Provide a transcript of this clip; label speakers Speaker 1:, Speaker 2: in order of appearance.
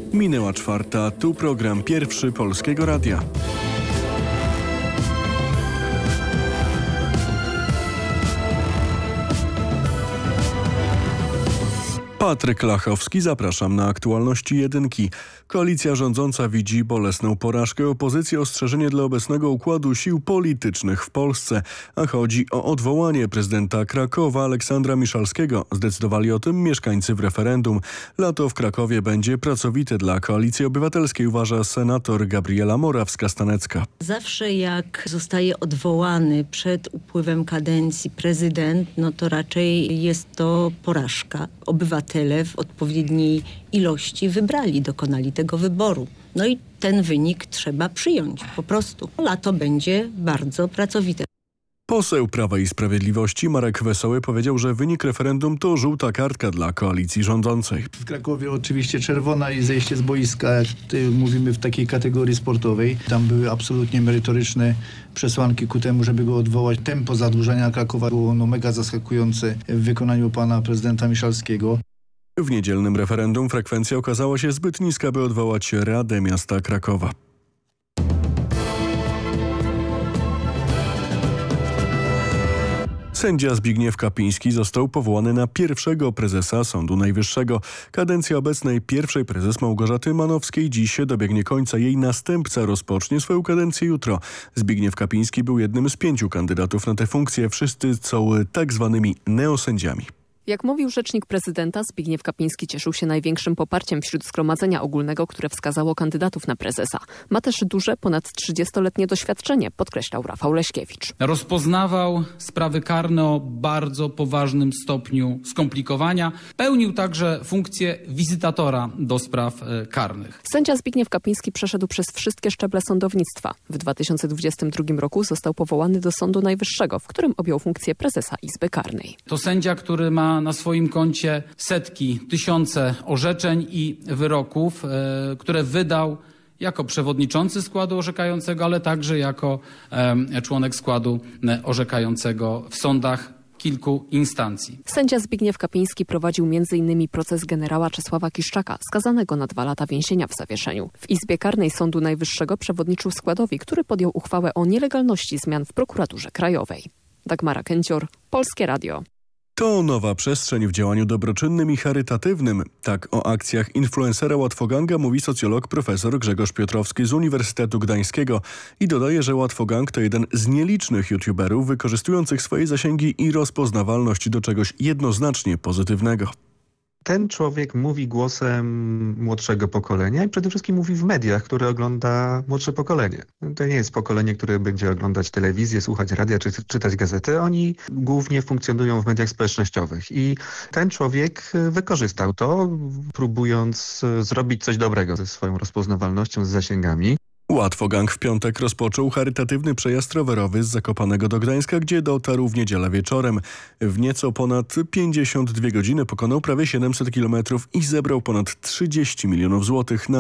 Speaker 1: Minęła 4:00, tu program pierwszy Polskiego Radia. Patryk Lachowski, zapraszam na aktualności jedynki. Koalicja rządząca widzi bolesną porażkę opozycji, ostrzeżenie dla obecnego układu sił politycznych w Polsce. A chodzi o odwołanie prezydenta Krakowa Aleksandra Miszalskiego. Zdecydowali o tym mieszkańcy w referendum. Lato w Krakowie będzie pracowite dla Koalicji Obywatelskiej, uważa senator Gabriela Morawska-Stanecka.
Speaker 2: Zawsze jak zostaje odwołany przed upływem kadencji prezydent, no to raczej jest to porażka. Obywatele w odpowiedniej ilości dokonali tego wyboru. No i ten wynik trzeba przyjąć po prostu. Lato będzie bardzo pracowite.
Speaker 1: Poseł Prawa i Sprawiedliwości Marek Wesoły powiedział, że wynik referendum to żółta kartka dla koalicji rządzącej.
Speaker 3: W Krakowie oczywiście czerwona i zejście z boiska, jak mówimy w takiej kategorii sportowej. Tam były absolutnie merytoryczne przesłanki ku temu, żeby go odwołać. Tempo zadłużenia Krakowa było mega zaskakujące w wykonaniu pana prezydenta Miszalskiego.
Speaker 1: W niedzielnym referendum frekwencja okazała się zbyt niska, by odwołać Radę Miasta Krakowa. Sędzia Zbigniew Kapiński został powołany na pierwszego prezesa Sądu Najwyższego. Kadencja obecnej pierwszej prezes Małgorzaty Manowskiej dziś dobiegnie końca. Jej następca rozpocznie swoją kadencję jutro. Zbigniew Kapiński był jednym z 5 kandydatów na tę funkcję. Wszyscy są tak zwanymi neosędziami.
Speaker 4: Jak mówił rzecznik prezydenta, Zbigniew Kapiński cieszył się największym poparciem wśród Zgromadzenia Ogólnego, które wskazało kandydatów na prezesa. Ma też duże, ponad 30-letnie doświadczenie, podkreślał Rafał Leśkiewicz.
Speaker 5: Rozpoznawał sprawy karne o bardzo poważnym stopniu skomplikowania. Pełnił także funkcję wizytatora do spraw karnych.
Speaker 4: Sędzia Zbigniew Kapiński przeszedł przez wszystkie szczeble sądownictwa. W 2022 roku został powołany do Sądu Najwyższego, w którym objął funkcję prezesa Izby Karnej.
Speaker 5: To sędzia, który ma na swoim koncie setki, tysiące orzeczeń i wyroków, które wydał jako przewodniczący składu orzekającego, ale także jako członek składu orzekającego w sądach kilku instancji.
Speaker 4: Sędzia Zbigniew Kapiński prowadził m.in. proces generała Czesława Kiszczaka, skazanego na 2 lata więzienia w zawieszeniu. W Izbie Karnej Sądu Najwyższego przewodniczył składowi, który podjął uchwałę o nielegalności zmian w prokuraturze krajowej. Dagmara Kęcior, Polskie Radio.
Speaker 1: To nowa przestrzeń w działaniu dobroczynnym i charytatywnym. Tak o akcjach influencera Łatwoganga mówi socjolog profesor Grzegorz Piotrowski z Uniwersytetu Gdańskiego i dodaje, że Łatwogang to jeden z nielicznych youtuberów wykorzystujących swoje zasięgi i rozpoznawalność do czegoś jednoznacznie pozytywnego.
Speaker 6: Ten człowiek mówi głosem młodszego pokolenia i przede wszystkim mówi w mediach, które ogląda młodsze pokolenie. To nie jest pokolenie, które będzie oglądać telewizję, słuchać radia czy czytać gazety. Oni głównie funkcjonują w mediach społecznościowych i ten człowiek wykorzystał to, próbując zrobić coś dobrego ze swoją rozpoznawalnością, z zasięgami.
Speaker 1: Łatwogang w piątek rozpoczął charytatywny przejazd rowerowy z Zakopanego do Gdańska, gdzie dotarł w niedzielę wieczorem. W nieco ponad 52 godziny pokonał prawie 700 kilometrów i zebrał ponad 30 milionów złotych na